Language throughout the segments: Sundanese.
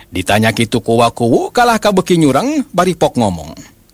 Ditanya kitu ku Wakuwu kalah kabeki nyurang bari pok ngomong.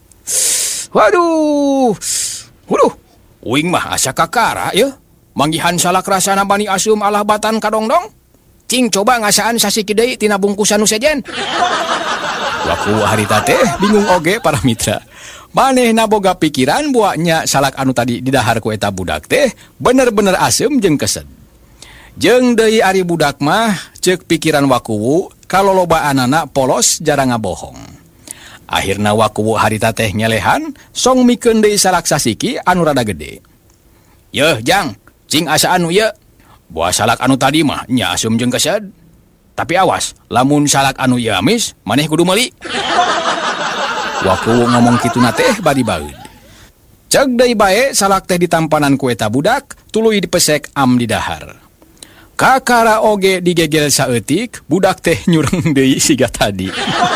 Waduh, uing mah asa kakara ya. Manggihan salak rasana bani asum alah batan kadongdong. Cing coba ngasaan sasiki deui tina bungkusan nu sejen. Wakuwu harita teh bingung oge para mitra. Manehna boga pikiran buaknya salak anu tadi didahar ku eta budak teh bener-bener asem jeung kesed. Jeung deui ari budak mah ceuk pikiran Wakuwu kalolobaanana polos jarang ngabohong. Akhirna Wakuwu harita teh nyelehan song mikeun deui salak sasiki anu rada gede. Yeuh Jang, cing asa anu ye. Buah salak anu tadi mah nya asum jeung kesed. Tapi awas, lamun salak anu ieu amis, maneh kudu meuli. Wakuwu ngomong kituna teh bari baeud. Ceuk deui bae salak teh ditampanan ku eta budak, tuluy dipesek am di dahar. Kakara oge digegel saeutik, budak teh nyureng deui siga tadi.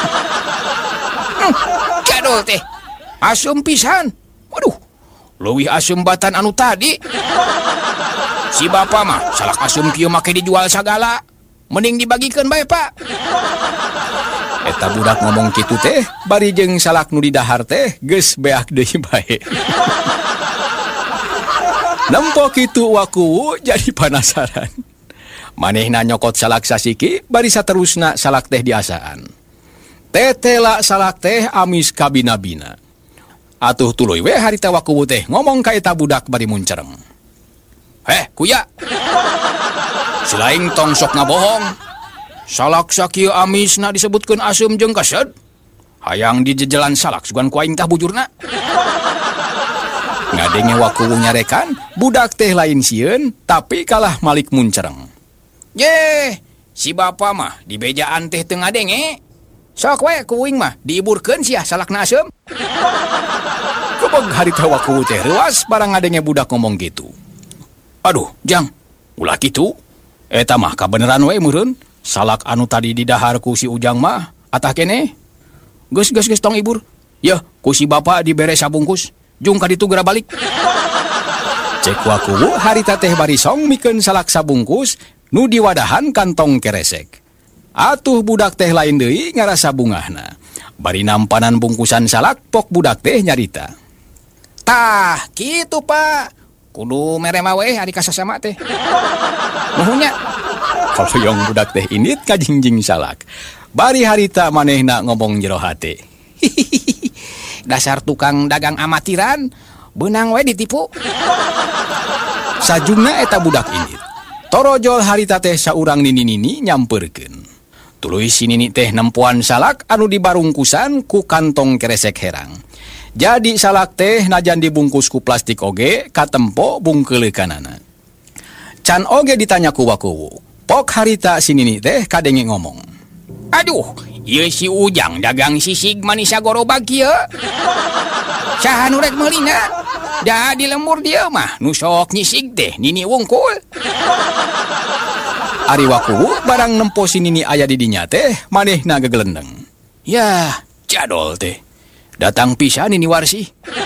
Cadol teh, asum pisan. Waduh, leuwih asum batan anu tadi. Si bapa mah salak asum kieu make dijual sagala. Mending dibagikeun bae, Pak. Eta budak ngomong kitu teh, bari jeung salak nu didahar teh geus beak deui bae. Nempo kitu Wakuwu jadi penasaran. Manehna nyokot salak sasiki, bari saterusna salak teh diasaan. Tetela salak teh amis kabina-bina. Atuh tuluy we harita Wakuwu teh ngomong ka eta budak bari muncerem. Kuya. Silaing tong sok ngabohong. Salak sakieu amisna disebutkeun asem jeung kesed. Hayang dijejelan salak sugan ku aing tah bujurna. Ngadenge Wakuwu nyarekan, budak teh lain sieun tapi kalah malik muncereng. Ye, si bapa mah di bejaan teh teu ngadenge. Sok we kuing mah diiburkeun sia salakna asem. Kebog harita Wakuwu teh reuas barang ngadenge budak ngomong gitu. Aduh, Jang, ulah kitu. Eta mah kabeneran we meureun. Salak anu tadi didahar ku si Ujang mah atah keneh. Geus tong ibur. Yeuh, ku si bapa dibere sabungkus. Jung ka ditu geura balik. Cek Wakuwu harita teh bari song mikeun salak sabungkus nu diwadahan kantong keresek. Atuh budak teh lain deui ngarasa bungahna. Bari nampanan bungkusan salak pok budak teh nyarita. Tah, kitu Pak. Kudu mere mah we ari kasasama teh. Nuhunnya. Hoyong budak teh init ka jingjing salak. Bari harita manehna ngomong jero hate. Dasar tukang dagang amatiran, beunang we ditipu. Sajungna eta budak init. Torojol harita teh saurang nini-nini nyampeurkeun. Tuluy si nini teh nempuan salak anu dibarungkusan ku kantong keresek herang. Jadi salak teh najan dibungkus ku plastik oge katempo bungkeuleukanana. Can oge ditanya ku Wakuwu. Pok harita si nini teh kadenge ngomong. Aduh, ieu si Ujang dagang sisig manis gorobag kieu. Saha nu rek meulina? Da di lembur dieu mah nu sok nyisig teh nini wungkul. Ari Wakuwu barang nempo si nini aya di dinya teh manehna gegelendeng. Yah, jadol teh. Datang pisan nini Warsi.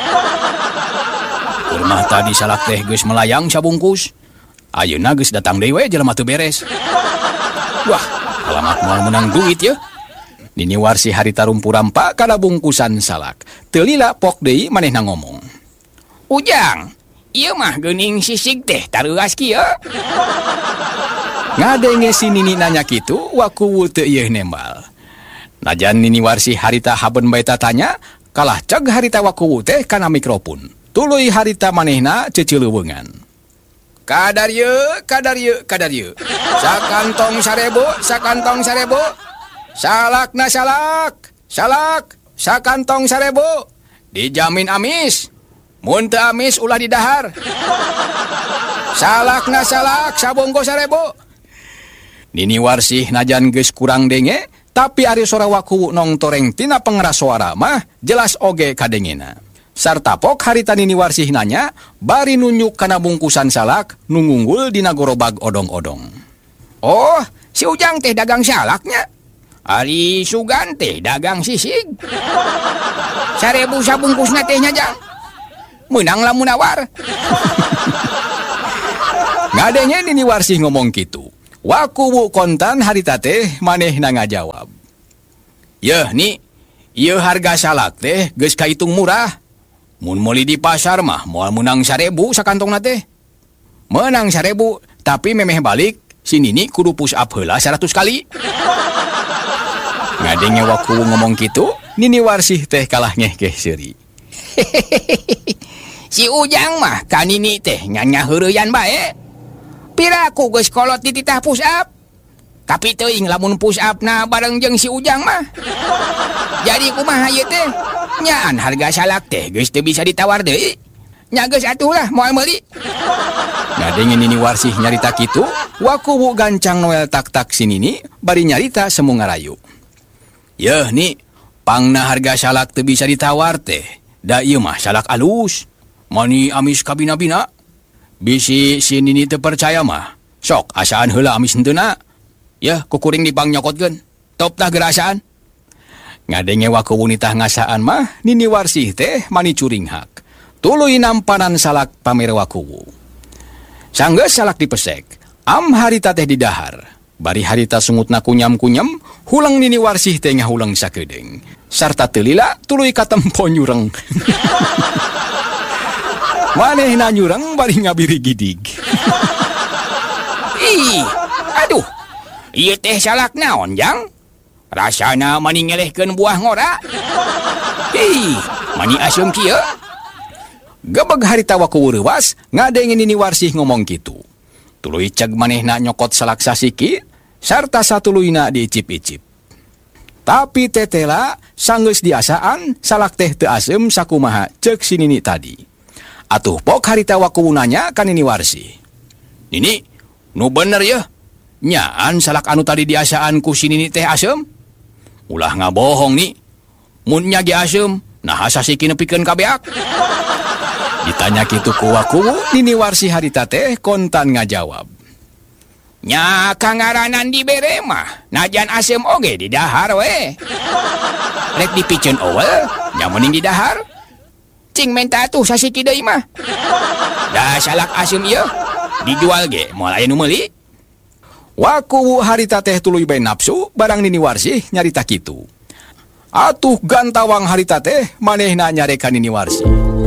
Urmah tadi salak teh geus melayang sabungkus. Ayeuna geus datang deui we jelema teu beres. Wah, alamat moal menang duit ya. Nini Warsi harita rumpu-rampa kana bungkusan salak. Teu lila pok deui manehna ngomong. Ujang, ieu mah geuning sisig teh tareuas kieu. Ngadenge si nini nanya kitu, Wakuwu teu ieu nembal. Najan nini Warsi harita haben bae tanya, kalah ceg harita Wakuwu teh kana mikrofon. Tuluy harita manehna ceuceuleuweungan. Kadar ye. Sakantong 1000. Salakna salak. Sakantong 1000. Dijamin amis. Mun teu amis ulah didahar. Salakna salak, sabungkus 1000. Nini Warsi najan geus kurang denge, tapi ari sora Wakuwu nong toreng tina pengeras suara mah jelas oge kadengena. Sarta pok harita Nini Warsi nanya, bari nunjuk kana bungkusan salak nu ngunggul dina gorobag odong-odong. Oh, si Ujang teh dagang salaknya. Ari Sugan teh dagang sisig. 1000 sabungkusna teh nya Jang. Meunang lamun nawar. Ngadenge Nini Warsi ngomong kitu. Wakuwu kontan harita teh manehna ngajawab. Yeh ni, ieu harga salak teh geus kahitung murah. Mun meuli di pasar mah moal menang 1.000 sakantongna teh. Menang 1.000, tapi memeh balik si Nini kudu push up heula 100 kali. Ngadenge waku ngomong kitu, Nini Warsih teh kalah ngehkeh seuri. Si Ujang mah ka Nini teh nyanya heureuyan bae. Pira aku geus kolot di titah push up. Tapi teuing lamun push up na bareng jeung si Ujang mah. Jadi kumaha ieu teh? Nyaan harga salak teh geus teu bisa ditawar deui. Nya geus atuh lah moal meuli. Ngadenge Nini Warsih nyarita kitu, wakuwu gancang noel tak-tak si Nini bari nyarita semu ngarayu. Yeuh ni, pangna harga salak teu bisa ditawar teh. Da ieu mah salak alus. Mani amis kabina-bina. Bisi si Nini teu percaya mah. Sok asaan heula amis henteuna. Yeuh kukuring dipang nyokotkeun. Top tah gerasaan. Ngadenge wakuwu nitah ngasaan mah, Nini Warsih teh mani curing hak. Tuluy nampanan salak pamer wakuwu. Sanggeus salak dipesek, am harita teh didahar. Bari harita sungutna kunyam-kunyam, hulang Nini Warsih teh ngahulang sakedeung. Sarta teu lila tuluy katempo nyureng. Manehna nyureng bari ngabiri gidig. Ih, aduh. Ieu teh salak naon, Jang? Rasana mani ngelehkeun buah ngora. Ih, mani asem kieu. Gebeg harita wakuwu reuwas, ngadenge Nini Warsih ngomong kitu. Tuluy ceg manehna nyokot salak sasiki, sarta satuluyna diicip-icip. Tapi tetela sanggeus diasaan salak teh teu asem sakumaha ceuk si Nini tadi. Atuh pok harita wakuwu nanya ka Nini Warsih. Nini, nu bener yeuh. Nyaan salak anu tadi diasaan ku si Nini teh asem? Ulah ngabohong ni. Mun nya ge asem, naha sasiki nepikeun kabeak? Ditanya kitu ku wakuwu, Nini Warsih harita teh kontan ngajawab. Nya kangaranan dibere mah, najan asem oge di dahar we. Rek dipikeun eueuh, nya mending di dahar. Cing menta atuh sasiki deui mah. Da salak asem ieu dijual ge moal aya nu meuli. Wakuwu harita teh tuluy bae nafsu barang Nini Warsih nyarita kitu. Atuh gantawang harita teh manehna nyareka Nini Warsih.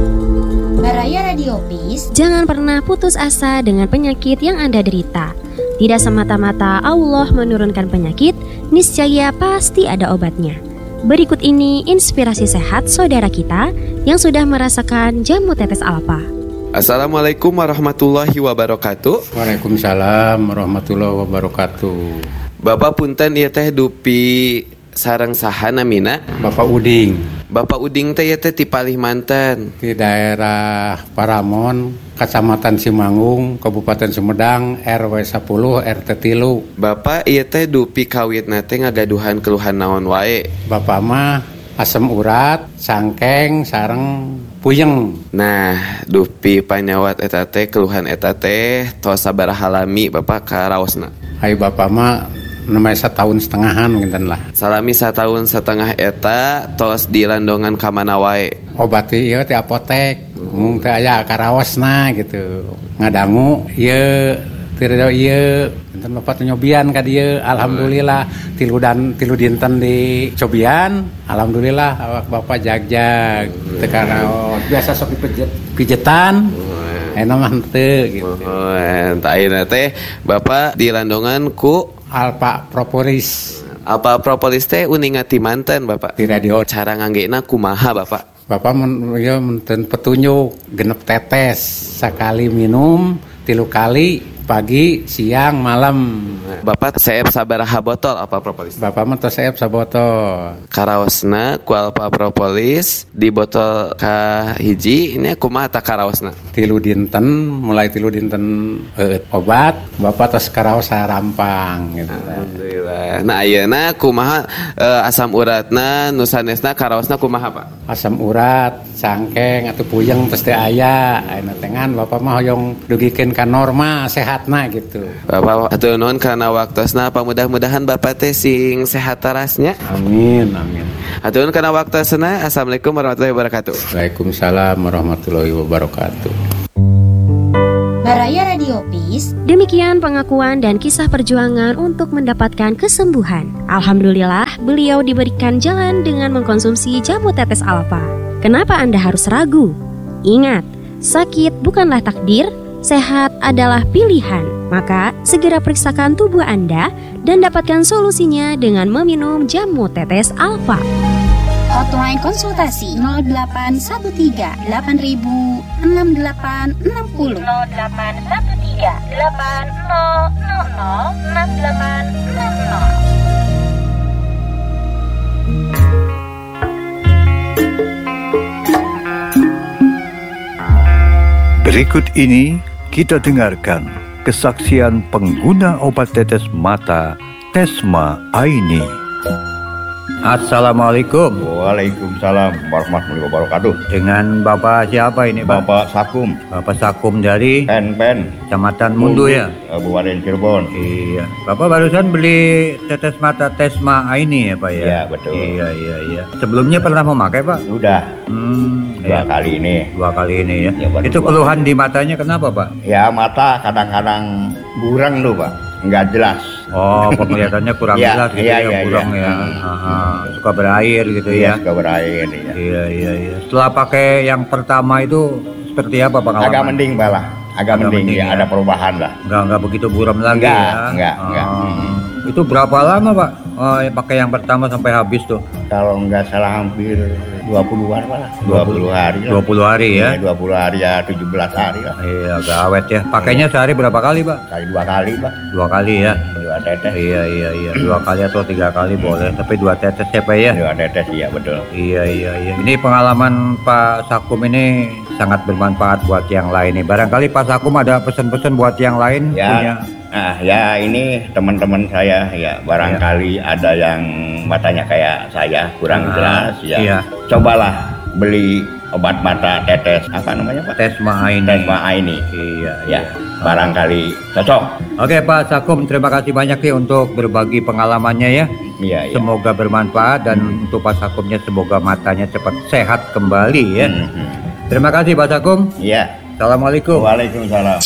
Baraya Radio Peace. Jangan pernah putus asa dengan penyakit yang Anda derita. Tidak semata-mata Allah menurunkan penyakit, niscaya pasti ada obatnya. Berikut ini inspirasi sehat saudara kita yang sudah merasakan jamu tetes alfa. Assalamualaikum warahmatullahi wabarakatuh. Waalaikumsalam warahmatullahi wabarakatuh. Bapak punten ieu teh dupi sareng saha namina? Bapak Uding. Bapak Uding teh ieu teh ti Palimanten. Di daerah Paramon, Kecamatan Simangung, Kabupaten Sumedang, RW 10 RT 3. Bapak ieu teh dupi kawitna teh ngagaduhan keluhan naon wae? Bapak mah asam urat, cangkeng, sareng puyeng. Nah, dupi panyawat eta teh keluhan eta teh tos sabaraha lami Bapak karaosna? Hai Bapak mah namanya 1,5 tahun ngenten lah. Salami 1,5 tahun eta tos dilandongan ka mana wae? Obat ieu teh apotek, mung teh aya karaosna gitu. Ngadangu ieu tirdo ieu enten Bapak teh nyobian ka dieu. Alhamdulillah tilu dinten di cobian. Alhamdulillah awak Bapak jag-jag. Teu karaos biasa sok pijetan. Enak mah teu gitu. Entah ayeuna teh Bapak dilandongan ku Alpha Propolis. Alpha Propolis teh uninga ti manten Bapak. Di radio. Cara nganggena kumaha Bapak? Bapak menten petunjuk genep tetes sekali minum 3 kali pagi, siang, malam. Bapak seep sabaraha botol Alpha Propolis? Bapak mah tos seep sabotol. Karaosna ku Alpha Propolis di botol ka hiji ini kumaha ta karaosna? 3 dinten, mulai 3 dinten obat, Bapak tos karaos sarampang gitu. Alhamdulillah. Nah ayeuna kumaha asam uratna nu sanesna karaosna kumaha Pak? Asam urat, cangkeng atuh puyeng pasti aya. Ayeuna tengan Bapak mah hoyong dugikeun ka norma sehatna gitu. Bapak atuh nuhun kana waktosna mudah-mudahan Bapak teh sing sehat tarasnya. Amin, amin. Atuh nuhun kana waktosna. Assalamualaikum warahmatullahi wabarakatuh. Waalaikumsalam warahmatullahi wabarakatuh. Baraya Radio Peace. Demikian pengakuan dan kisah perjuangan untuk mendapatkan kesembuhan. Alhamdulillah, beliau diberikan jalan dengan mengkonsumsi jamu tetes alfa. Kenapa Anda harus ragu? Ingat, sakit bukanlah takdir, sehat adalah pilihan. Maka, segera periksakan tubuh Anda dan dapatkan solusinya dengan meminum jamu tetes alfa. Hotline konsultasi 0813 8000 6860 0813 8000 6860. Berikut ini kita dengarkan kesaksian pengguna obat tetes mata Tesma Aini. Assalamualaikum. Waalaikumsalam warahmatullahi wabarakatuh. Dengan Bapak siapa ini, Pak? Bapak Sakum, Bapak Sakum dari Pen, Kecamatan Mundu ya? Kabupaten Cirebon. Iya. Bapak barusan beli tetes mata Tesma Aini ya, Pak ya? Iya, betul. Iya. Sebelumnya pernah memakai, Pak? Udah dua kali ini. Dua kali ini ya. Ya, baru Itu dua. keluhan di matanya kenapa, Pak? Ya mata kadang-kadang burang tuh Pak, nggak jelas. Oh, penglihatannya kurang Iya, jelas gitu iya, ya, iya, kurang iya. ya. Suka berair gitu ya. Suka berair ya. Iya. Setelah pakai yang pertama itu seperti apa pengalaman? Agak mending Pak lah, agak mending ya. Ada perubahan lah. Enggak begitu buram lagi ya. Enggak. Itu berapa lama, Pak? Pakai yang pertama sampai habis tuh? Kalau nggak salah hampir 20-an Pak lah. 20 hari lah. 20 hari ya? Iya, 20 hari ya, 17 hari lah. Iya, agak awet ya. Pakainya sehari berapa kali, Pak? Dua kali Pak. 2 kali ya? 2 tetes. Iya. 2 kali atau 3 kali boleh. Tapi 2 tetes ya, Pak ya? 2 tetes, iya betul. Iya. Ini pengalaman Pak Sakum ini sangat bermanfaat buat yang lain nih. Barangkali Pak Sakum ada pesan-pesan buat yang lain Ya, punya. Ya ini teman-teman saya ya barangkali ada yang matanya kayak saya kurang jelas ya. Iya. Cobalah beli obat mata tetes apa namanya Pak? Tesma Aini. Tesma Aini. Iya. Ya, barangkali cocok. Oke Pak Sakum, terima kasih banyak nih untuk berbagi pengalamannya ya. Iya. Semoga bermanfaat dan untuk Pak Sakumnya semoga matanya cepat sehat kembali ya. Terima kasih Pak Sakum. Iya. Assalamualaikum. Waalaikumsalam.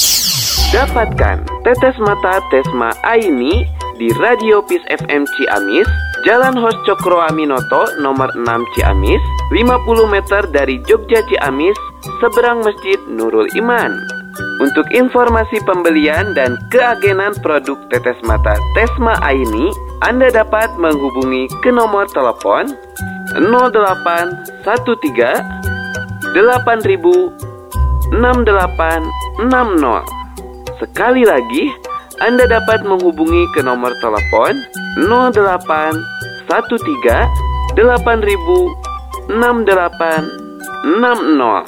Dapatkan tetes mata Tesma Aini di Radio Peace FM Ciamis, Jalan Hos Cokro Aminoto nomor 6 Ciamis, 50 meter dari Jogja Ciamis, seberang Masjid Nurul Iman. Untuk informasi pembelian dan keagenan produk tetes mata Tesma Aini, Anda dapat menghubungi ke nomor telepon 0813 8000 6860. Sekali lagi, Anda dapat menghubungi ke nomor telepon 0813 8000 6860.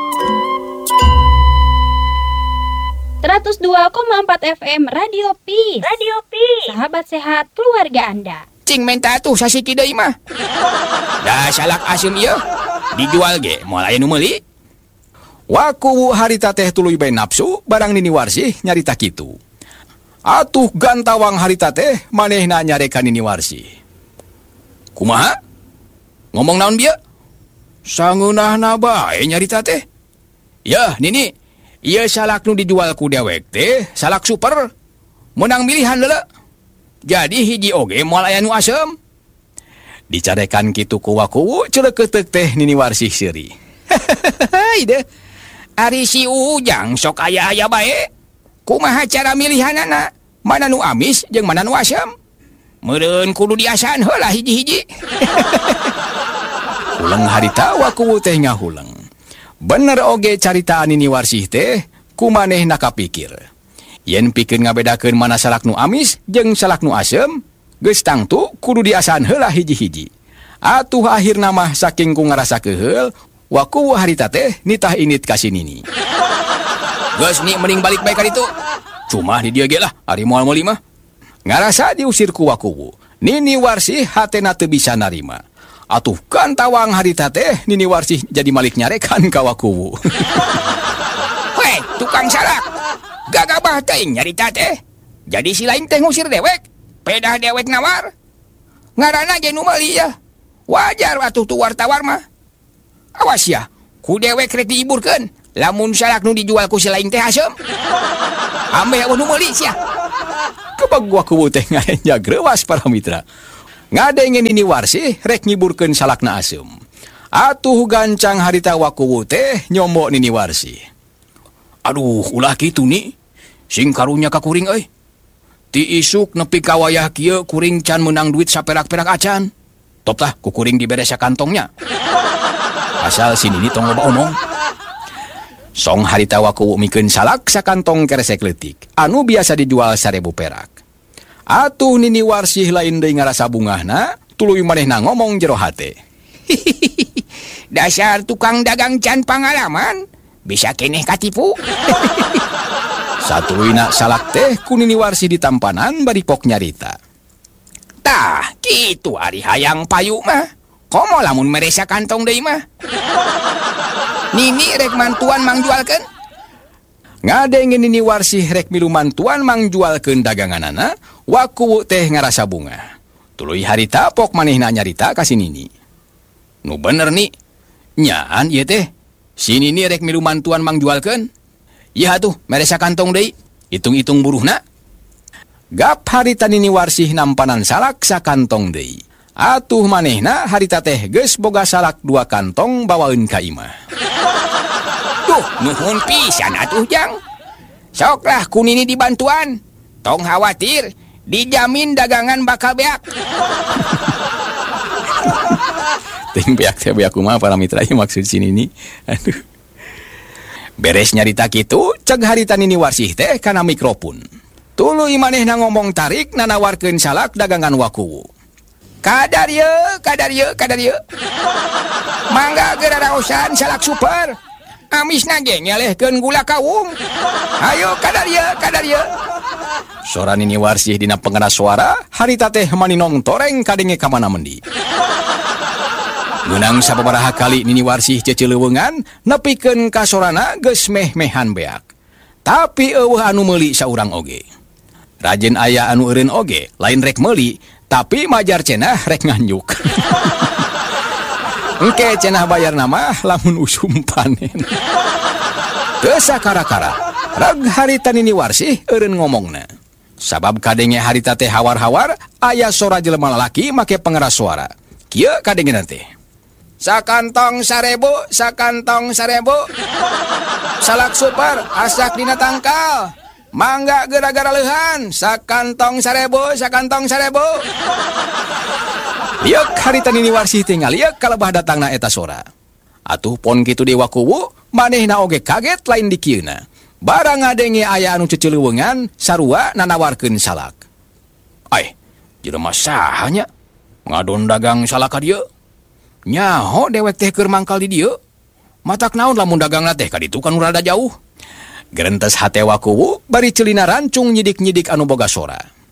102,4 FM Radio Peace. Sahabat sehat keluarga Anda. Cing menta tuh sasiki deui mah. Dah salak asem ieu. Dijual ge moal aya nu meuli. Waku harita teh tuluy bae nafsu barang nini warsih nyarita kitu. Atuh gantawang harita teh manehna nyarekan nini warsih. Kumaha? Ngomong naon bieu? Sangeunahna bae nyarita teh. Yah, nini, ieu salak nu dijual ku dewek teh salak super. Menang milihan leuleuh. Jadi hiji oge moal aya nu asem. Dicarekan kitu ku waku ceuleukeut teh nini warsih seuri. Ide. Ari si Ujang sok aya-aya bae. Kumaha cara milihanana? Mana nu amis jeung mana nu asem? Meureun kudu diasan heula hiji-hiji. Uleng harita waku teh ngahuleng. Bener oge caritaan nini warsih teh kumanehna kapikir. Yen pikeun ngabedakeun mana salak nu amis jeung salak nu asem, geus tangtu kudu diasan heula hiji-hiji. Atuh akhirna mah saking ku ngarasa keheul, waku harita teh nitah init kasih nini. Geus ni mending balik bae ka ditu. Cuma di dieu ge lah ari moal meuli mah. Ngarasa diusir ku waku. Nini warsih hatena teu bisa narima. Atuh kan tawang harita teh nini warsih jadi malik nyarekan ka waku. Hei, tukang salak. Gagabah teuing nyarita teh. Jadi si lain teh ngusir dewek. Pedah dewek nawar. Ngaranna ge nu meuli ya. Wajar atuh tu wartawar mah. Awas ya, ku dewek rek diiburkeun, Lamun salak nu dijual ku selain teh asem. Ambe nu meuli sia. Kebag wakuwu teh ngarenjag reuwas para mitra. Ngadengen Nini Warsih rek ngiburkeun salakna asem. Atuh gancang harita wakuwu teh nyomo Nini Warsih. Aduh, ulah kitu ni. Sing karunya ka kuring euy. Ti isuk nepi ka wayah kieu kuring can menang duit saperak-perak acan. Top tah ku kuring diberes kantongnya. Asal si Nini tong loba omong. Song harita wakuwu mikeun salak sakantong keresek leutik. Anu biasa dijual 1.000 perak. Atuh Nini Warsih lain deui ngarasa bungahna, tuluy manehna ngomong jero hate. Dasar tukang dagang can pangalaman, bisa keneh katipu. Satuluyna salak teh ku Nini Warsih ditampanan bari pok nyarita. Tah, kitu ari hayang payu mah. Komo lamun meresa kantong deui mah. Nini rek mantuan mang jualkeun. Ngadengen Nini Warsih rek milu mantuan mang jualkeun daganganana, wakuwu teh ngarasa bunga. Tuluy harita pok manehna nyarita ka si Nini. Nu bener ni, nyaan ieu teh. Si Nini rek milu mantuan mang jualkeun. Ieu atuh meresa kantong deui, hitung-hitung buruhna. Gap harita Nini Warsih nampanan salak sakantong deui. Atuh manehna harita teh geus boga salak 2 kantong bawaeun ka imah. Duh, nuhun pisan atuh Jang. Soklah ku Nini dibantuan. Tong khawatir, dijamin dagangan bakal beak. Ting beak teh beak kumaha para mitra ieu maksud si Nini. Aduh. Beres nyarita kitu, ceg harita Nini Warsih teh kana mikrofon. Tuluy manehna ngomong tarik nanawarkeun salak dagangan wakuwu. Kadar ye. Mangga geura raosan salak super. Amisna ge ngelehkeun gula kawung. Ayo kadar ye. Sora Nini Warsih dina pengeras suara, harita teh maninong toreng kadenge ka mana mendi. Meunang sababaraha kali Nini Warsih ceuceuleuweungan, nepikeun ka sorana geus meh-mehan beak. Tapi eueuh anu meuli saurang oge. Rajen aya anu eureun oge, lain rek meuli, tapi majar cenah rek nganjuk. Engke cenah bayar nama lamun usum panen. Teu sakara-kara, reg harita Nini Warsih eureun ngomongna. Sabab kadenge harita teh hawar-hawar, aya sora jelema lalaki make pengeras suara. Kieu kadengena teh. Sakantong 1.000, sakantong 1.000. Salak super, asak dina tangkal. Mangga gara-gara leuhan, sakantong 1.000, sakantong 1.000. Liuk harita Nini Warsih tinggal liuk kalebah datangna eta sora. Atuh pon kitu di wakuwu, manehna oge kaget lain di kieuna. Barang ngadenge aya anu ceuceuleuweungan, sarua nanawarkeun salak. Ai, jelema saha nya? Ngadon dagang salak ka dieu? Nyaho dewek teh keur mangkal di dieu? Matak naon lamun dagangna teh ka ditu kan rada jauh. Gerentes hate wakuwu bari ceulina rancung nyidik-nyidik anu boga sora.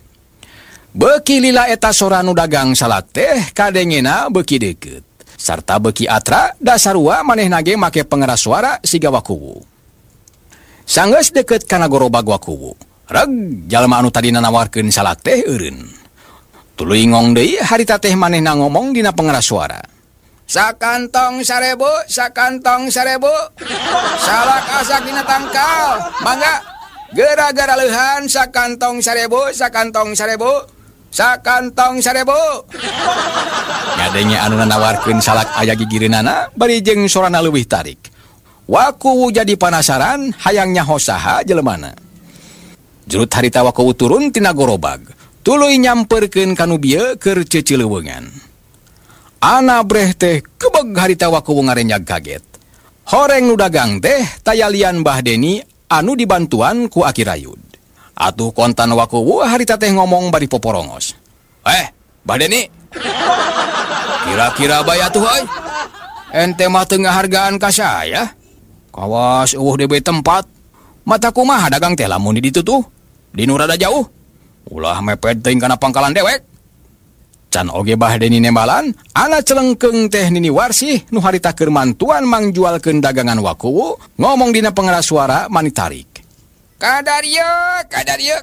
Beuki lila eta sora nu dagang salak teh kadengena beuki deukeut. Sarta beuki atra da sarua manehna ge make pengeras suara siga wakuwu. Sanggeus deukeut kana gorobag wakuwu, reg jalma anu tadi nawarkeun salak teh eureun. Tuluy ngong deui harita teh manehna ngomong dina pengeras suara. Sakantong 1.000, sakantong 1.000. Salak asak dina tangkal. Mangga gara-gara leuhan sakantong 1.000, sakantong 1.000. Sakantong 1.000. Ngadenge anu nawarkeun salak aya gigireunana bari jeung sorana leuwih tarik. Wakuwu jadi panasaran hayang nyaho saha jelemana. Jurut harita wakuwu turun tina gorobag. Tuluy nyamperkeun kanu bieu keur ceuceuleuweungan. Ana breh teh kebeg harita wakuwu ngarenjag kaget. Horeng nu dagang teh tayalian Mbah Deni anu dibantuan ku Aki Rayud. Atuh kontan wakuwu harita teh ngomong bari poporongos. Mbah Deni. Kira-kira baya tuh euy. Ente mah teu ngahargaan ka saya. Kawas eueuh DB tempat. Mata kumaha dagang teh lamun di ditu tuh? Di nu rada jauh. Ulah mepet teuing kana pangkalan dewek. Can oge Mbah Deni nembalan, ana celengkeung teh Nini Warsih nu harita keur mantuan mang jualkeun dagangan wakuwu, ngomong dina pengeras suara mani tarik. Kadar ye.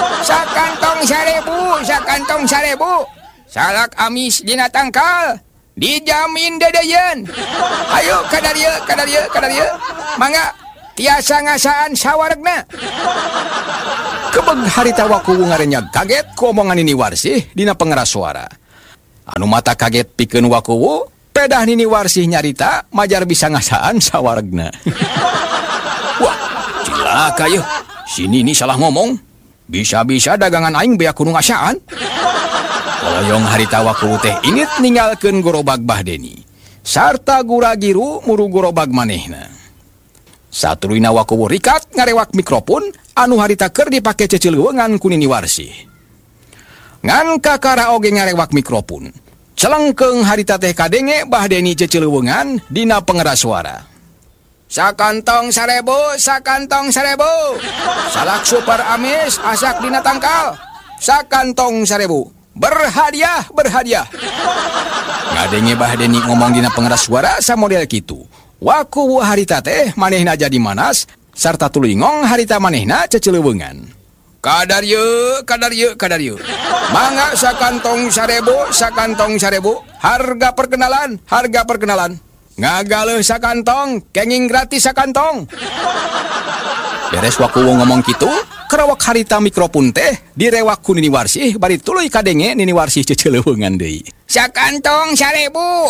Sakantong 1.000, sakantong 1.000. Salak amis dina tangkal. Dijamin dedeyen. Ayo kadar ieu. Mangga tiasa ngasaan sawaregna. Kebeg harita wakuwu ngarenyag kaget ku omongan Nini Warsih dina pengeras suara. Anu mata kaget pikeun wakuwu, pedah Nini Warsih nyarita majar bisa ngasaan sawaregna. Wah, cilaka yeuh. Si Nini salah ngomong. Bisa-bisa dagangan aing bea kudu ngasaan. Koloyong harita wakuwu teh ingit ninggalkeun gorobag Bahdeni. Sarta guragiru muru gorobag manehna. Satuluyna wakuwu rikat ngarewak mikrofon anu harita keur dipake cecileuweungan ku Nini Warsih. Ngan kakara oge ngarewak mikrofon. Celengkeung harita teh kadenge Bahdeni cecileuweungan dina pengeras suara. Sakantong 1000, sakantong 1000. Salak super amis asak dina tangkal. Sakantong 1000. Berhadiah. Ngadenge Bahdeni ngomong dina pengeras suara samodel kitu. Wakuwu harita teh manehna jadi manas sarta tuluy ngong harita manehna cecileuweungan. Kadar ieu. Mangga sakantong 1000, sakantong 1000. Harga perkenalan. Ngagaleuh sakantong, kenging gratis sakantong. Beres wakuwu ngomong kitu, kerawak harita mikrofon teh direwak ku Nini Warsih bari tuluy kadenge Nini Warsih cecileuweungan deui. Sakantong 1000.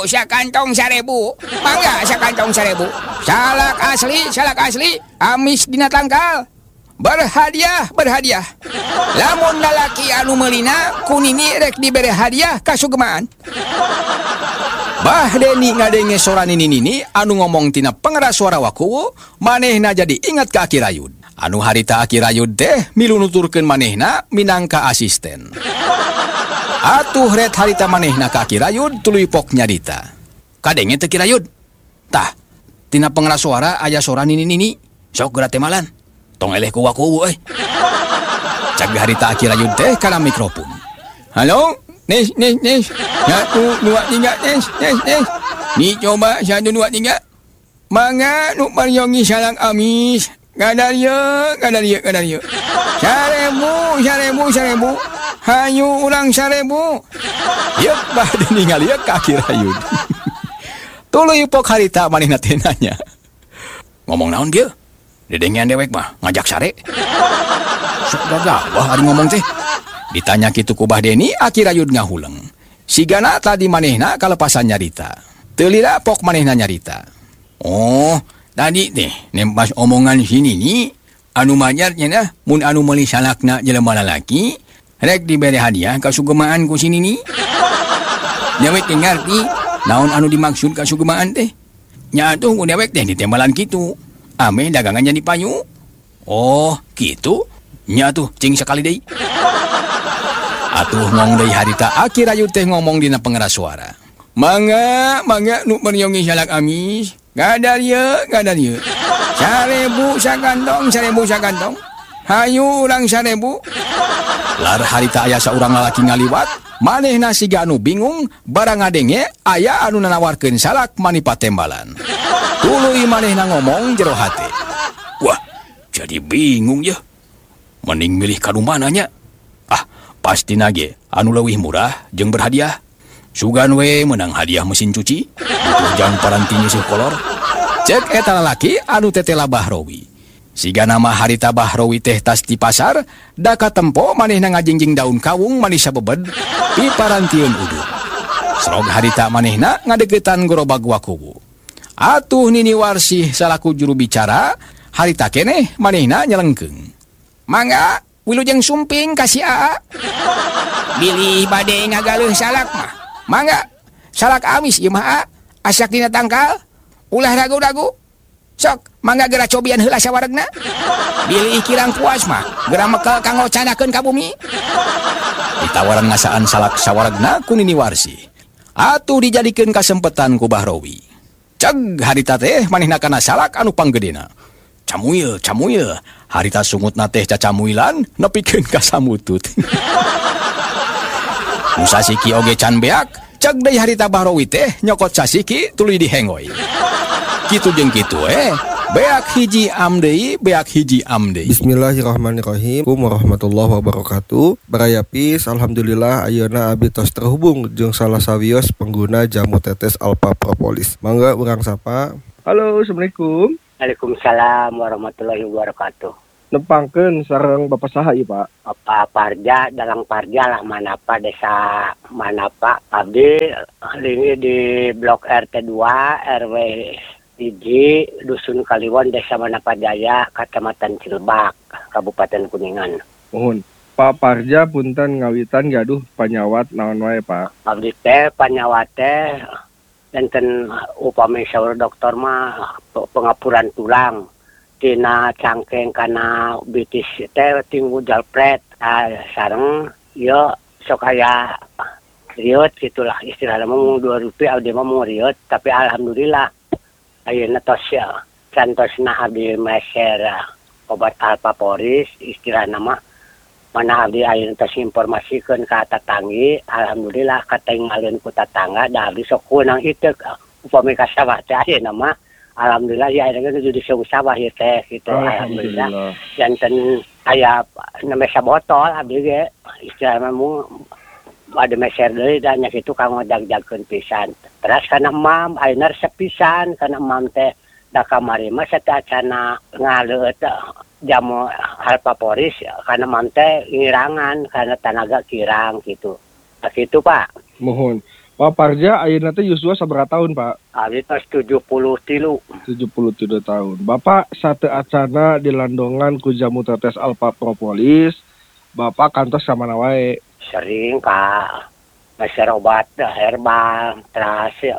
Mangga sakantong 1000. Salak asli, amis dina tangkal. Berhadiah. Lamun lalaki anu meulina ku Nini rek dibere hadiah kasugemaan. Bahdeni ngadenge sora Nini anu ngomong tina pengeras suara wakuwu, manehna jadi ingat ka Aki Rayud. Anu harita Aki Rayud teh milu nuturkeun manehna minangka asisten. Atuh ret harita manehna ka Aki Rayud tuluy pok nyarita. Kadenge teu Ki Rayud. Tah, tina pengeras suara aya sora Nini. Sok geura teh malan. Tong eleh ku wakuwu euy. Cag harita Aki Rayud teh kana mikrofon. Halo? Nes. 1, 2, 3, nes. Ni coba 1, 2, 3. Mangga nu maryongi salang amis. Kadar ieu. 1000. Hayu urang 1000. Yeuk Bahdeni ngalieu ka Aki Rayud. Tuluy pok harita manehna teh nanya. Ngomong naon dieu? Dedengean dewek mah ngajak sare. Sok gagawah ari ngomong teh. Ditanya kitu ku Bahdeni, Aki Rayud ngahuleng. Sigana tadi manehna kalepasan nyarita. Teu lila pok manehna nyarita. Oh, tadi teh nempas omongan si Nini, anu majar cenah mun anu meuli salakna jelema lalaki, rek dibere hadiah kasugemaan ku si Nini. Dewek teh ngarti naon anu dimaksud kasugemaan teh. Nya atuh ku dewek teh ditembalan kitu. Ame dagangannya dipayu. Oh, kitu? Nya atuh cing sakali deui. Atuh ngong deui harita Aki Rayud teh ngomong dina pengeras suara. Mangga nu meryongi salak amis. Kadar ieu. 1000 sakantong. Hayu urang 1000. Lar harita aya saurang lalaki ngaliwat, manehna siga anu bingung barang ngadenge aya anu nanawarkeun salak mani patembalan. Tuluy manehna ngomong jero hate. Wah, jadi bingung ya. Mending milih kanu mana nya? Pasti nage anu leuwih murah jeung berhadiah. Sugan we menang hadiah mesin cuci, butuh jang paranti nyisih kolor. Cek eta lalaki anu tetela Bahrowi. Siga nama harita Bahrowi teh tas di pasar, da katempo manehna ngajingjing daun kawung manis sabebed di parantieun udud. Srog harita manehna ngadegetan gerobag wakuwu. Atuh Nini Warsih salaku juru bicara, harita keneh manehna nyelengkeung. Mangga wilujeng sumping kasih AA. Bilih bade ngagaleuh salak mah. Mangga salak amis ieu mah asak dina tangkal. Ulah ragu-ragu. Sok mangga geura cobian heula sawaregna. Bilih kirang puas mah geura mekel kanggo canakeun ka bumi. Ditawaran ngasaan salak sawaregna ku Nini Warsih. Atuh dijadikeun kasempetan ku Bahrowi. Ceg harita teh manehna kana salak anu panggedena. Camuil, harita sungutna teh cacamuilan nepikeun ka samutut. Nu sasiki oge can beak, ceg deui harita Bahrowi teh nyokot sasiki tuluy dihenggoy. Kitu jeung kitu Beak hiji amdeui. Bismillahirrahmanirrahim. Assalamualaikum warahmatullahi wabarakatuh. Barayapis, alhamdulillah ayeuna abdi tos terhubung jeung salah sawios pengguna jamu tetes Alpha Propolis. Mangga urang sapa. Halo, assalamualaikum. Waalaikumsalam warahmatullahi wabarakatuh. Nepangkeun sareng Bapak saha ieu, Pak? Bapak Parja, Dalang Parja lah Manapa, desa Manapa. Abdi ini di Blok RT 2 RW Iji, Dusun Kaliwon, Desa Manapa Jaya, Kecamatan Cilebak, Kabupaten Kuningan. Mohon. Pak Parja punten ngawitan gaduh panyawat naon wae, Pak? Abdi teh panyawat teh enten upami saur dokter mah pengapuran tulang tina cangkeng kana bitis teh tinggu jalpret sareng ieu sok aya riot gitulah istilahna mah Rp2 abdi mah mau riot tapi alhamdulillah ayeuna tos cantosna abdi meser obat alpaporis istilahna mah mana abdi ayeuna tos informasikeun ka tatanggi alhamdulillah katinggalieun ku tatangga da abdi sok kunang iteuk upami ka sawah teh ayeuna mah alhamdulillah ya ayeuna geus di sawah ieu teh gitu alhamdulillah janten aya nemesa botol abdi ge istilahna mah ada meser deui da nya kitu kanggo jag-jagkeun pisan. Terus kana mam ayeuna resep pisan kana mam teh da kamari mah satacana ngaleut jamu alpaporis kana mam teh ngirangan kana tanaga kirang gitu. Nah kitu Pak. Mohon. Pak Parja ayeuna teh yuswa sabaraha tahun, Pak? Abdi tos 73. 73 tahun. Bapak sateu acana dilandongan ku jamu tetes Alpha Propolis. Bapak kantos ka mana wae? Sering Kak meser obat herbal terus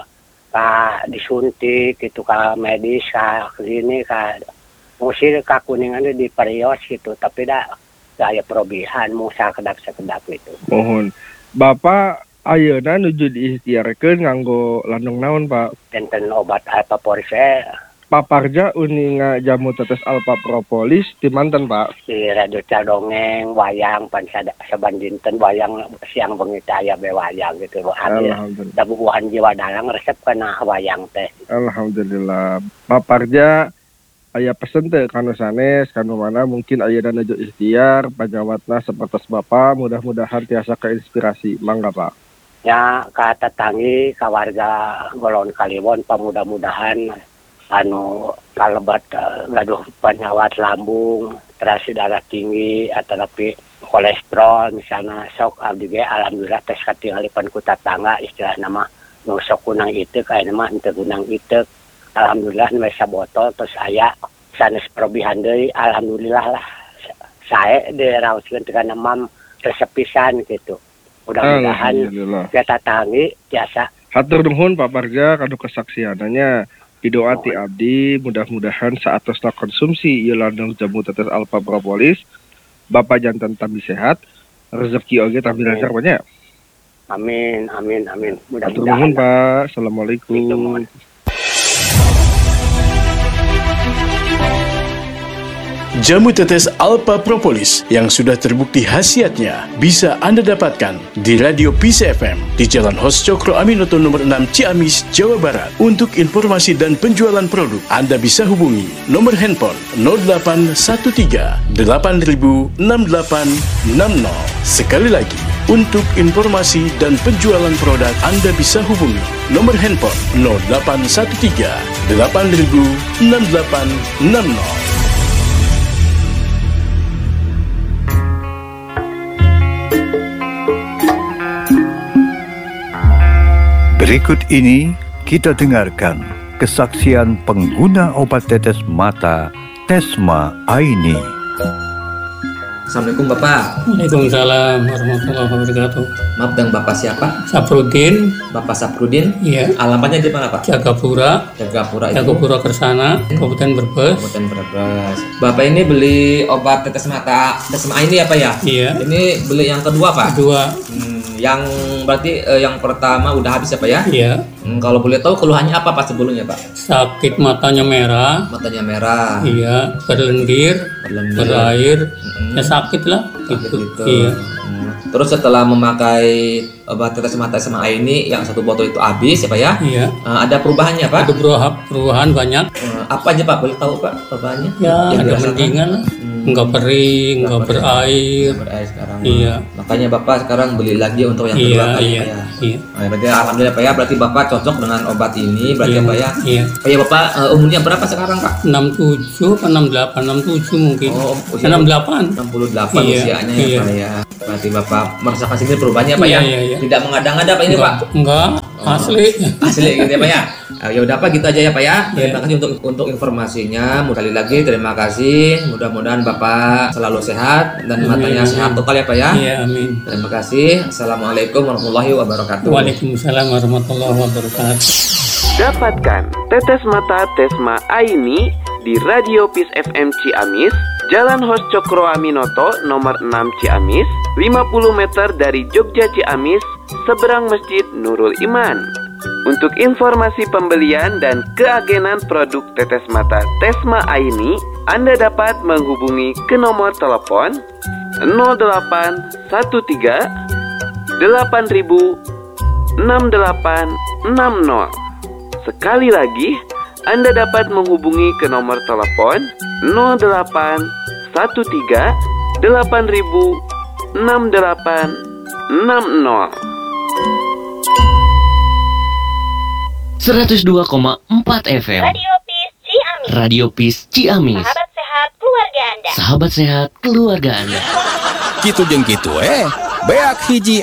Kak disuntik gitu ka medis ka klinik ka musir ka Kuningan di perios gitu tapi dah aya perubahan mau sakedap gitu. Mohon. Bapak ayeuna nuju diikhtiarkeun nganggo landong naon, Pak? Enten obat alpaporis Pak Parja uninga jamu tetes Alpha Propolis di manten, Pak? Di radio Cadongeng wayang pan saban dinten wayang siang bengi teh aya be wayang gitu. Alhamdulillah. Da bubuhan jiwa dalang resep kana wayang teh. Alhamdulillah. Pak Parja aya pesen teh kanu sanes kanu mana mungkin ayeuna nuju ikhtiar panyawatna sapertos Bapak mudah-mudahan tiasa keinspirasi. Mangga, Pak. Ya ka tetanggi ka warga Golon Kaliwon mudah-mudahan anu kalebat gaduh penyawat lambung, terus darah tinggi atau tapi kolesterol misalnya sok abdi ge alhamdulillah tes katinggalipan ku tatangga istilahna mah nu sok kunang iteuk aya mah henteu kunang iteuk alhamdulillah nu sabotol terus aya sanes perubahan deui alhamdulillah lah sae diraoskeun teh kana mam resep pisan gitu. Mudah-mudahan kita tatanggi biasa. Hatur nuhun Pak Parja kanu kesaksiananya. Doa ti abdi mudah-mudahan saatosna konsumsi ieu landung jamu tetes Alpha Propolis Bapak jantan tambi sehat rezeki oge tambi lancar banyak. Amin. Mudah-mudahan Pak. Assalamualaikum. Jamu tetes Alpha Propolis yang sudah terbukti khasiatnya bisa Anda dapatkan di Radio Peace FM di Jalan Hos Cokro Aminoto nomor 6 Ciamis, Jawa Barat. Untuk informasi dan penjualan produk, Anda bisa hubungi nomor handphone 0813 8000 6860. Sekali lagi, untuk informasi dan penjualan produk, Anda bisa hubungi nomor handphone 0813 8000 6860. Berikut ini kita dengarkan kesaksian pengguna obat tetes mata Tesma Aini. Assalamualaikum Bapak. Waalaikumsalam warahmatullahi wabarakatuh. Maaf dengan Bapak siapa? Saprudin. Bapak Saprudin? Iya. Alamatnya di mana Pak? Jagapura itu? Jagapura Kersana, Kabupaten Brebes. Bapak ini beli obat tetes mata Tesma Aini apa ya? Iya. Ini beli yang kedua Pak? Kedua. Yang berarti yang pertama udah habis ya Pak ya? Iya. Kalau boleh tahu keluhannya apa Pak sebelumnya Pak? Sakit matanya merah. Matanya merah. Iya. Berlendir. Berair. Ya sakit lah. Gitu. Iya. Terus setelah memakai obat tetes mata SMA ini yang satu botol itu habis ya Pak ya? Iya. Ada perubahannya Pak? Ada perubahan banyak. Apa aja Pak? Boleh tahu Pak perubahannya? Ya, Yang ada dirasakan? mendingan lah. Enggak kering, enggak berair. Berair sekarang. Iya. Makanya Bapak sekarang beli lagi untuk yang Iya, kedua kali iya, Pak ya? iya. Nah, berarti alhamdulillah Pak ya, berarti Bapak cocok dengan obat ini berarti Iya, Pak ya? iya. Pak ya Bapak umurnya berapa sekarang Pak? 67 atau 68, 67 mungkin. Oh, usia 68. 68 Iya, usianya iya. ya Pak ya. Berarti Bapak merasakan sini perubahannya Pak Iya, ya? iya, iya. Tidak mengada-ngada Pak ini Pak? Enggak, asli. Asli gitu ya Pak ya. Ya udah Pak gitu aja ya Pak ya. Terima kasih untuk informasinya. Sekali lagi terima kasih. Mudah-mudahan Bapak selalu sehat dan matanya Amin. sehat total ya Pak ya. Iya, amin. Terima kasih. Assalamualaikum warahmatullahi wabarakatuh. Waalaikumsalam warahmatullahi wabarakatuh. Dapatkan tetes mata Tesma Aini di Radio Peace FM Ciamis, Jalan Hos Cokro Aminoto nomor 6 Ciamis, 50 meter dari Jogja Ciamis, seberang Masjid Nurul Iman. Untuk informasi pembelian dan keagenan produk tetes mata Tesma Aini, Anda dapat menghubungi ke nomor telepon 0813 8000 6860. Sekali lagi, Anda dapat menghubungi ke nomor telepon 0813 8000 6860. 102,4 FM Radio Peace Ciamis. Radio Peace Ciamis. Sahabat sehat keluarga Anda. Sahabat sehat keluarga Anda. Kitu jeung kitu beak hiji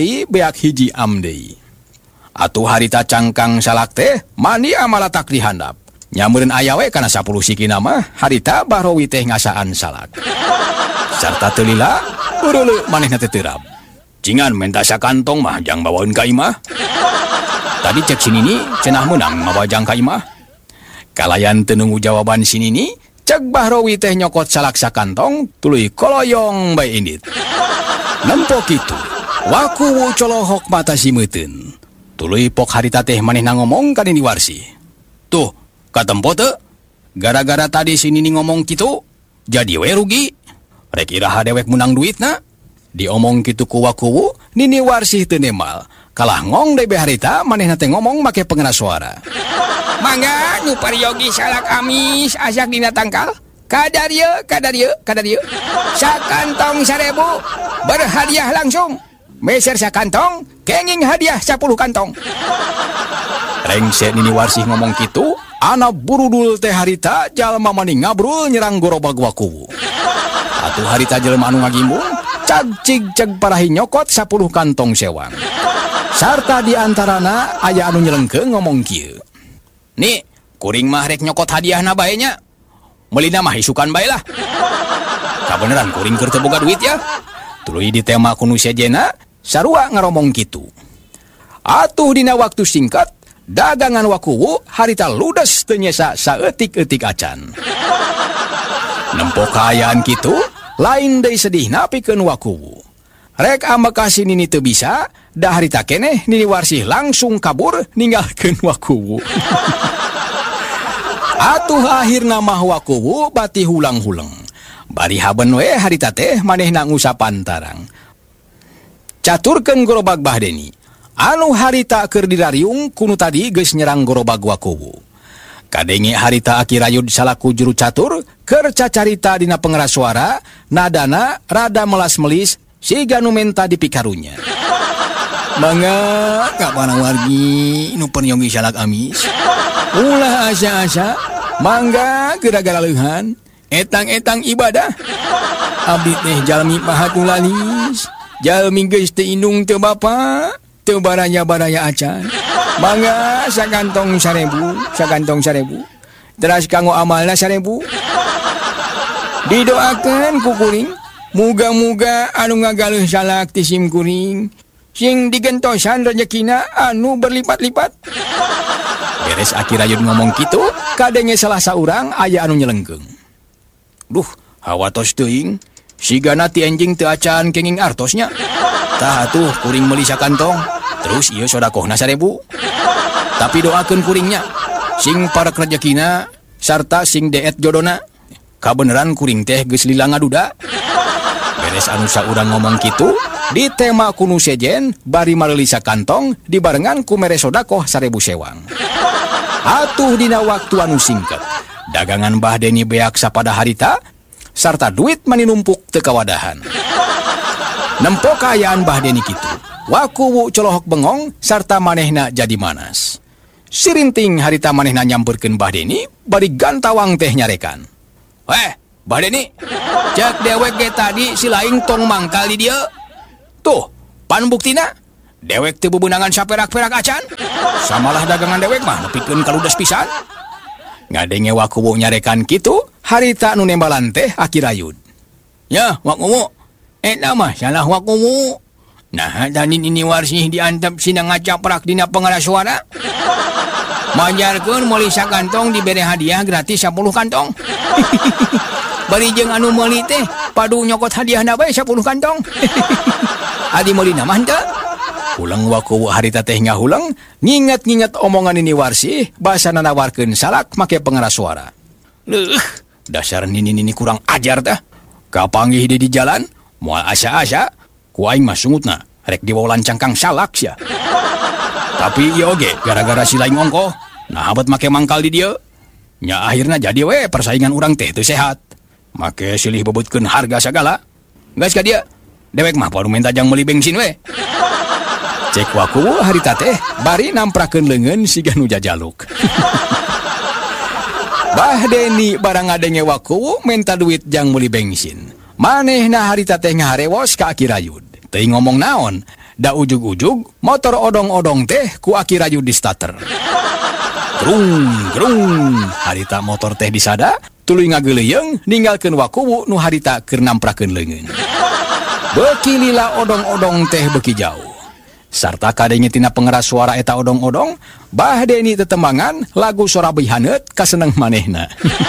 am deui. Atuh harita cangkang salak teh mani amalatak dihandap. Nyameureun aya we kana 10 sikina mah harita bahrowi teh ngasaan salak. Sarta teu lila eureuleu manehna teh teurap. Cingan menta sakantong mah jang bawaeun ka imah. Tadi cek sinini cenah meunang mawajang ka imah. Kalayan teu nunggu jawaban sinini, cek bahrowi teh nyokot salak sakantong tuluy koloyong bae indit. Nempo kitu, waku colohok mata simeuteun. Tuluy pok harita teh manehna ngomong ka Nini Warsi. Tuh, katempo teu? Gara-gara tadi si Nini ngomong kitu, jadi we rugi. Rek iraha dewek menang duitna. Diomong kitu ku waku, Nini Warsi teu nemal. Kalah ngong deui harita manehna teh ngomong make pengeras suara. Mangga nu pariogi salak amis asak dina tangkal. Kadar ye. Sakantong 1000 berhadiah langsung. Meser sakantong, kenging hadiah 10 kantong. Rengse Nini Warsih ngomong kitu, ana burudul teh harita jalma mani ngabrul nyerang gorobag waku. Atuh harita jelema anu ngagimbung, cag parahi nyokot 10 kantong sewang. Sarta diantarana aya anu nyelengkeung ngomong kieu. Nih, kuring mah rek nyokot hadiahna bae nya. Melina mah isukan bae lah. Kabeneran kuring keur teu boga duit ya. Tuluy ditema ku nu sejena, sarua ngaromong kitu. Atuh dina waktu singkat, dagangan wakuwu harita ludes teu nyesa saeutik-eutik acan. Nempo kaayaan kitu, lain deui sedihna pikeun wakuwu. Rek ambekasi Nini teu bisa, da harita keneh Nini Warsih langsung kabur ninggalkeun wakuwu. Atuh akhirna mah wakuwu bati hulang-huleng. Bari haben we harita teh manehna ngusapan tarang. Caturkeun gorobag Bahdeni. Anu harita keur dirariung kunu tadi geus nyerang gorobag wakuwu. Kadenge harita akirayud salaku juru catur keur cacarita dina pengeras suara, nadana rada melas-melis siga nu menta dipikarunya. Mangga ka panang wargi nu peryogi salak amis. Ulah asa-asa, mangga gara-gara leuhan, etang-etang ibadah. Abdi teh jalmi pahat nu lalis, jalmi geus teu indung teu bapa, teu baraya-baraya acan. Mangga sakantong 1000, Teras kanggo amalna 1000. Didoakeun ku kuring, muga-muga anu ngagaleuh salak ti sim kuring, sing digentosan rezekina anu berlipat-lipat. Beres akirayun ngomong kitu, kadenge salah saurang aya anu nyelengkeung. Duh, hawatos teuing, sigana ti enjing teu acan kenging artosnya. Tah atuh kuring meuli sakantong, terus ieu sodakohna 1000. Tapi doakeun kuringnya, sing parek rezekina sarta sing deet jodona. Kabeneran kuring teh geus lila ngaduda. Beres anu saurang ngomong kitu, Di tema kuno sejen bari marelisa kantong dibarengan ku mere sodakoh 1000 sewang. Atuh dina waktu anu singket dagangan Mbah Deni beak sapada harita sarta duit maninumpuk teu kawadahan. Nempo kaayaan Mbah Deni kitu wakuwu colohok bengong sarta manehna jadi manas. Sirinting harita manehna nyamperkeun Mbah Deni bari gantawang teh nyarekan. Weh, Mbah Deni, cek dewek ge tadi si laing tong mangkal di dieu. Tuh, pan buktina dewek teu bebeunangan saperak-perak acan. Samalah dagangan dewek mah nepikeun kaludes pisan. Ngadenge wakuwu nyarekan kitu, harita anu nembalan teh Aki Rayud. Ya, wakuwu, eta mah salah wakuwu. Nah, tadi ini warsih diantep sina ngacaprak dina pengeras suara. Majarkeun meuli sakantong dibere hadiah gratis 10 kantong. Bari jeung anu meuli teh padu nyokot hadiahna bae 10 kantong. Adi meuli na mah henteu. Ulang wakuwu harita teh ngahulang nginget-nginget omongan ini warsih basana nawarkeun salak make pengeras suara. Dasar nini kurang ajar tah. Kapanggih di jalan moal asa-asa ku aing mah sungutna rek dibawa lancang kang salak sia. Tapi ieu oge gara-gara si laing ongkoh nah abet make mangkal di dieu. Nya akhirna jadi we persaingan urang teh teu sehat. Make silih bebutkeun harga sagala. Geus ka dieu. Dewek mah padu minta jang meuli bensin we. Cek wakuwu harita teh bari namprakeun leungeun siga nu jajaluk. Mbah Deni barang ngadenge wakuwu minta duit jang meuli bensin. Manehna harita teh ngaharewos ka Aki Rayud. Teuing ngomong naon, da ujug-ujug motor odong-odong teh ku Aki Rayud di starter. Grung, harita motor teh disada, tuluy ngageuleuyeng ninggalkeun wakuwu nu harita keur namprakeun leungeun. Beuki lila odong-odong teh beuki jauh. Sarta kadenge tina pengeras suara eta odong-odong, Mbah Deni tetembangan lagu Sorabi Haneut kaseneng manehna.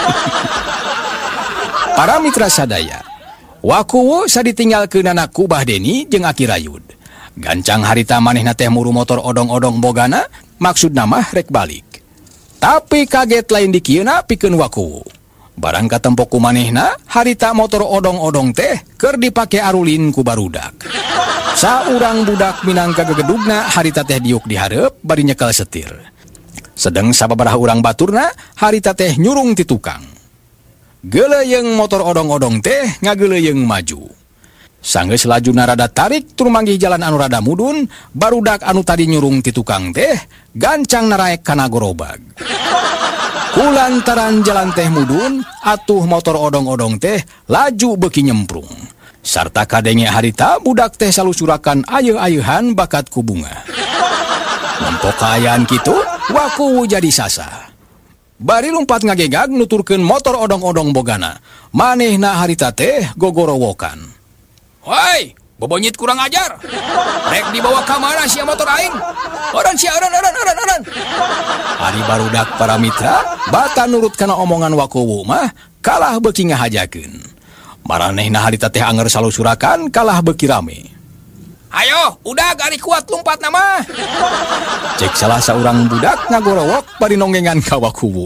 Para mitra sadaya, wakuwu saditinggalkeunana ku Mbah Deni jeung Aki Rayud. Gancang harita manehna teh muru motor odong-odong bogana, maksudna mah rek balik. Tapi kaget lain dikieuna pikeun wakuwu. Barang katempo ku manehna, harita motor odong-odong teh keur dipake arulin ku barudak. Saurang budak minangka gegedugna harita teh diuk di hareup bari nyekel setir. Sedeng sababaraha urang baturna harita teh nyurung ti tukang. Geuleuyeng motor odong-odong teh ngageuleuyeng maju. Sanggeus lajuna rada tarik tur manggih jalan anu rada mudun, barudak anu tadi nyurung ti tukang teh gancang naraek kana gorobag. Kulantaran jalan teh mudun, atuh motor odong-odong teh laju beuki nyemprung. Sarta kadenge harita budak teh salusurakan ayeuh-ayeuhan bakat ku bunga. Nempo kaayaan kitu, wakuwu jadi sasa. Bari lumpat ngagegag nuturkeun motor odong-odong bogana. Manehna harita teh gogorowokan. Woi, bobonyit kurang ajar. Rek dibawa ka mana sia motor aing? Eureun sia, eureun. Ari barudak para mitra, bata nurut kana omongan wakuwu mah kalah beuki ngahajakeun. Maranehna harita teh anger salusurakan kalah beuki rame. Ayo, udah gari kuat lumpat nama. Cek salah saurang budak ngagorowok bari nonggengan ka wakuwu.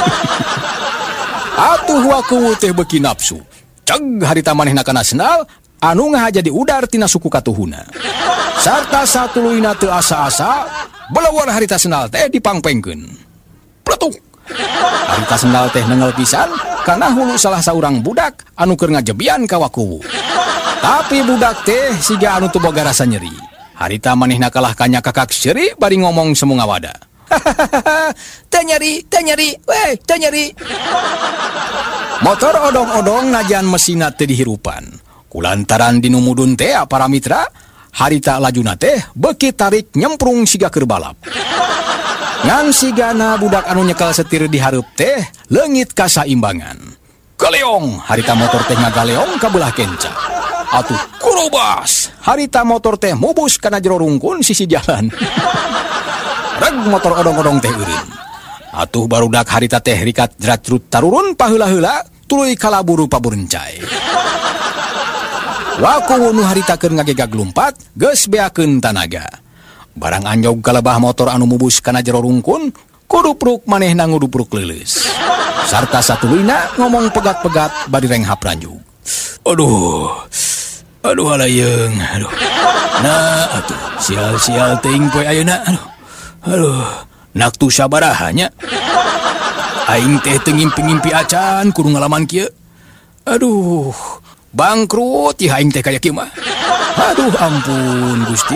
Atuh wakuwu teh beuki nafsu. Ceg harita manehna kana senal anu ngahaja di udar tina suku katuhuna. Sarta satuluyna teu asa-asa, belewar harita senal teh dipangpengkeun. Pletuk. Harita sendal teh nengel pisan karena hulu salah saurang budak anu keur ngajebian ka wakuwu. Tapi budak teh siga anu teu boga rasa nyeri. Harita manehna kalah kanya kakak seuri bari ngomong semu ngawada. Teu nyeri, weh, teu nyeri. Motor odong-odong najan mesinna teu dihirupan. Kulantaran dinu mudun teh para mitra, harita lajuna teh beuki tarik nyemprung siga keur balap. Ngan sigana budak anu nyekel setir di hareup teh leungit kasaimbangan. Galeong, harita motor teh ngagaleong ka belah kenca. Atuh kurubas, harita motor teh mubus kana jero rungkun sisi jalan. Reg motor odong-odong teh eureun. Atuh barudak harita teh rikat jrat-jrut tarurun paheula-heula tuluy kalaburu paburencai. Wakuwu nu harita keur ngagegag lumpat geus beakeun tanaga. Barang anjog kalebah motor anu mubus kana jero rungkun, kudupruk manehna ngudupruk leuleus. Sarta satuluyna ngomong pegat-pegat bari renghap ranjug. Aduh, Aduh halayeng, aduh. Nah, atuh sial-sial teuing poe ayeuna, aduh. Nak tu sabarahanya. Aing teh teu ngimpi-ngimpi acan kudu ngalaman kieu. Aduh, bangkrut ya aing teh kaya kieu mah. Aduh ampun Gusti.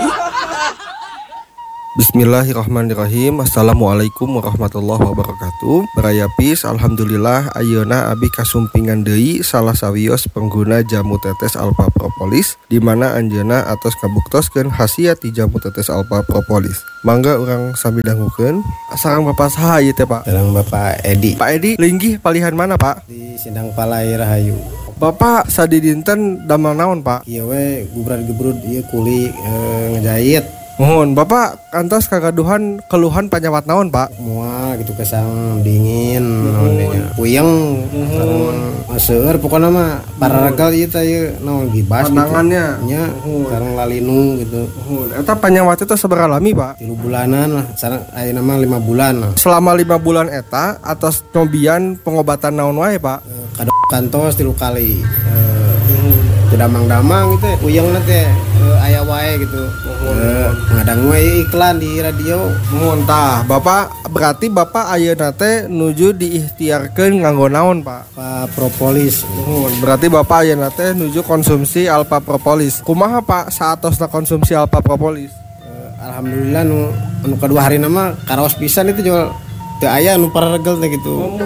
Bismillahirrahmanirrahim. Assalamualaikum warahmatullahi wabarakatuh. Baraya Pis, alhamdulillah ayeuna abi kasumpingan deui salah sawios pengguna jamu tetes alpha propolis di mana anjeunna atos kabuktoskeun khasiat ti jamu tetes alpha propolis. Mangga urang sami dangukeun. Sareng Bapak saha ieu teh, Pak? Sareng Bapak Edi. Pak Edi, linggih palihan mana, Pak? Di Sindang Palai Rahayu. Bapak sadi dinten damel naon, Pak? Ieu we gubrad-gubrud ieu kuli ngejahit. Mohon Bapak kantos kagaduhan keluhan penyawat naon Pak? Mual gitu kesang dingin naon puyeng seueur pokona mah pararegal ieu teh naon gibas pandangannya nya sareng lalinu gitu. Eta penyawat itu sabaraha lami Pak? 3 bulanan lah sareng ayeuna mah 5 bulan lah. Selama 5 bulan eta atas nyobian pengobatan naon wae Pak? Kantos 3 kali. Damang-damang gitu ya, puyeng teh aya wae gitu. Ngadang wae iklan di radio. Muntah, Bapak berarti Bapak ayeuna teh nuju diikhtiarkeun nganggo naon, Pak? Propolis. Berarti Bapak ayeuna teh nuju konsumsi alpha propolis. Kumaha Pak saatosna konsumsi alpha propolis? Alhamdulillah nu kedua hari nama karaos pisan itu jual teu aya nu pararegel teh gitu.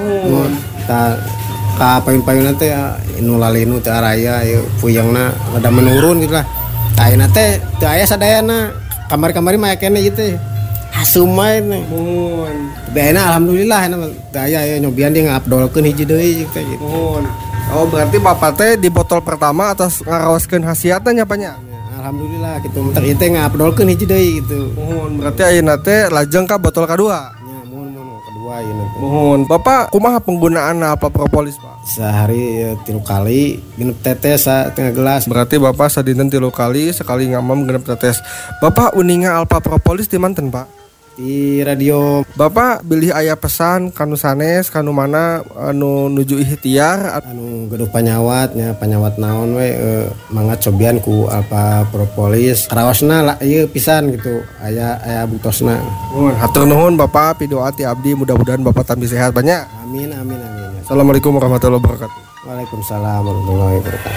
Payun-payun teh nu lalinu teh araya puyengna rada menurun gitu lah. Ayeuna teh teu aya sadayana. Kamari-kamari mah kene gitu. Hasumai teh. Beena alhamdulillah teu aya nyobian dia ngabdolkeun hiji deui gitu. Oh berarti Bapak teh di botol pertama atas ngaraoskeun khasiatna nya nya? Alhamdulillah gitu. Mentak ieu teh ngabdolkeun hiji deui gitu. Berarti ayeuna teh lajeng ka botol kedua. Mohon Bapak kumaha penggunaan alpha propolis Pak? Sehari 3 kali genep tetes setengah gelas. Berarti Bapak sadinten 3 kali sekali ngamam genep tetes. Bapak uninga alpha propolis di manten Pak? Di radio. Bapak bilih aya pesan kanu sanes kanu mana anu nuju ikhtiar anu gaduh panyawatnya panyawat naon we mangga cobian ku alpha propolis karaosna ieu pisan gitu aya buktosna. Hatur nuhun Bapak pidoa ti abdi mudah-mudahan Bapak tambah sehat banyak. Amin. Assalamualaikum warahmatullahi wabarakatuh. Waalaikumsalam warahmatullahi wabarakatuh.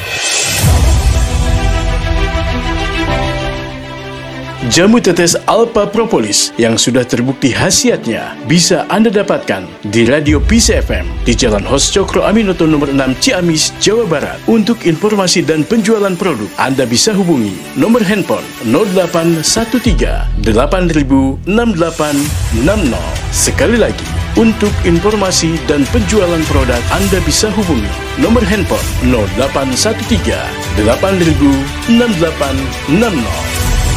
Jamu tetes alpha propolis yang sudah terbukti khasiatnya bisa Anda dapatkan di Radio Peace FM di Jalan Hos Cokro Aminoto nomor 6 Ciamis, Jawa Barat. Untuk informasi dan penjualan produk, Anda bisa hubungi nomor handphone 0813 8000 6860. Sekali lagi, untuk informasi dan penjualan produk, Anda bisa hubungi nomor handphone 0813 8000 6860.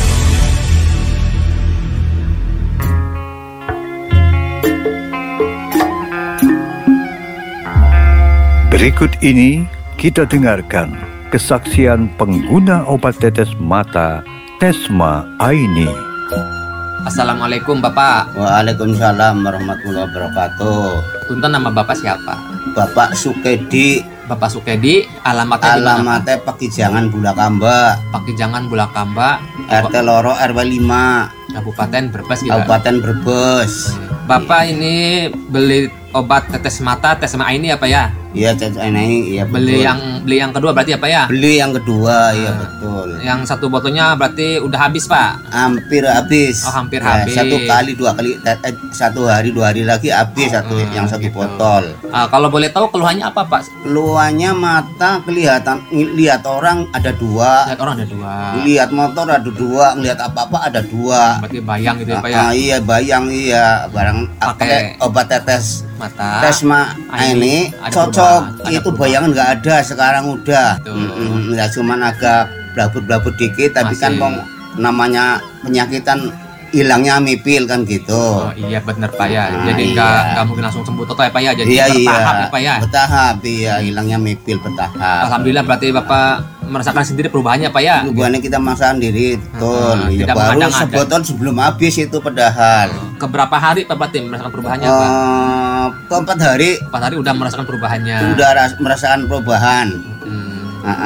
Berikut ini kita dengarkan kesaksian pengguna obat tetes mata Tesma Aini. Assalamualaikum Bapak. Waalaikumsalam warahmatullahi wabarakatuh. Punten nama Bapak siapa? Bapak Sukedi. Bapak Sukedi, alamatnya Pakijangan Bulakamba. Pakijangan Bulakamba. RT Loro RW 5. Kabupaten Brebes gitu. Kabupaten Brebes. Bapak ini beli obat tetes mata Tesma Aini apa ya? Iya, tetes Aini, iya betul. Beli yang kedua berarti apa ya? Beli yang kedua, iya betul. Yang satu botolnya berarti udah habis, Pak? Hampir habis. Oh, hampir habis. 1 kali 2 kali 1 hari 2 hari lagi habis yang satu gitu. botol. Kalau boleh tahu keluhannya apa, Pak? Keluhannya mata kelihatan, lihat orang ada 2. Lihat orang ada 2. Lihat motor ada 2, ngelihat apa-apa ada 2. Berarti bayang gitu ya, Pak ya? Iya, bayang iya. Barang pakai obat tetes mata Tesma Aini cocok. Itu bayangan nggak ada sekarang udah. Ya cuman agak blabut-blabut dikit tapi kan namanya penyakitan hilangnya mipil kan gitu. Oh iya benar Pak ya. Jadi nggak mungkin langsung sembuh total ya Pak ya. Jadi bertahap ya Pak ya. Bertahap iya, hilangnya mipil bertahap. Alhamdulillah berarti Bapak merasakan sendiri perubahannya Pak ya. Perubahannya kita merasakan diri betul. Ya, baru sebotol sebelum habis itu padahal. Keberapa hari Pak berarti merasakan perubahannya Pak? Ke 4 hari. 4 hari udah merasakan perubahannya. Udah merasakan perubahan.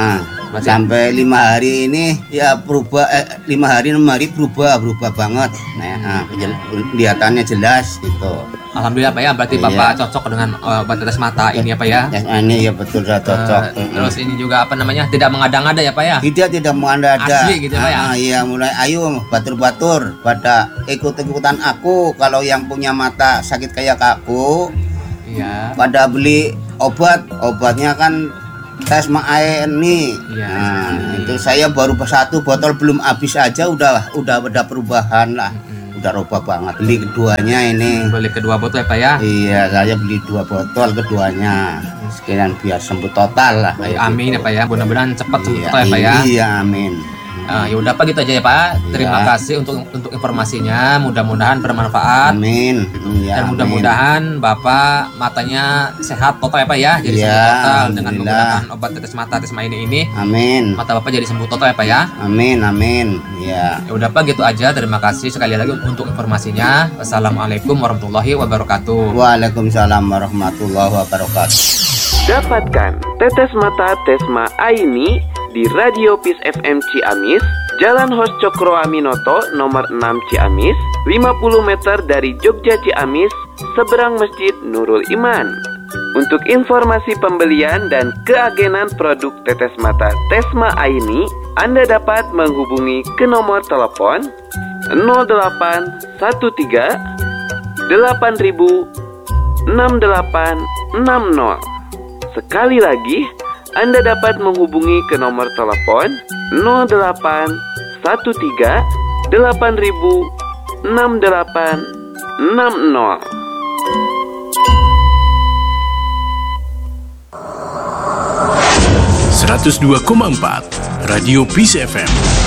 berarti. Sampai 5 hari ini ya berubah 5 hari 6 hari berubah banget. Nah, kelihatannya jelas gitu. Alhamdulillah Pak ya, berarti Bapak cocok dengan obat tetes mata ini ya Pak ya. Ini ya betul sudah cocok. Terus ini juga apa namanya? Tidak mengada-ngada ya Pak ya. Tidak mengada-ngada. Asli gitu Pak ya. Iya, mulai ayo batur-batur pada ikut-ikutan aku kalau yang punya mata sakit kayak aku. Iya. Pada beli obatnya kan Tesma ini. Iya. Nah, itu saya baru 1 botol belum habis aja udah perubahan lah. Udah robah banget. Beli keduanya ini. Beli kedua botol ya Pak ya? Iya, saya beli 2 botol keduanya. Sekalian biar sembuh total lah. Amin ya Pak ya. Mudah-mudahan cepat sembuh total ya Pak ya. Iya, amin. Ya udah Pak gitu aja ya Pak. Terima kasih untuk informasinya. Mudah-mudahan bermanfaat. Amin. Ya, dan mudah-mudahan Bapak matanya sehat total ya Pak ya. Jadi sembuh total dengan menggunakan obat tetes mata Tesma ini. Amin. Mata Bapak jadi sembuh total ya Pak ya. Amin. Ya. Ya udah Pak gitu aja. Terima kasih sekali lagi untuk informasinya. Wassalamualaikum warahmatullahi wabarakatuh. Waalaikumsalam warahmatullahi wabarakatuh. Dapatkan tetes mata Tesma Aini di Radio Peace FM Ciamis, Jalan Hos Cokro Aminoto nomor 6 Ciamis, 50 meter dari Jogja Ciamis, seberang Masjid Nurul Iman. Untuk informasi pembelian dan keagenan produk tetes mata Tesma Aini, Anda dapat menghubungi ke nomor telepon 0813 8000 6860. Sekali lagi, Anda dapat menghubungi ke nomor telepon 0813 8000 6860. 102,4 Radio Peace FM.